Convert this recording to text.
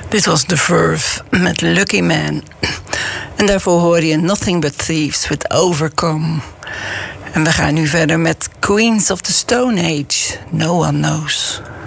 Dit was The Verve met Lucky Man. En daarvoor hoor je Nothing But Thieves with Overcome. En we gaan nu verder met Queens of the Stone Age. No One Knows.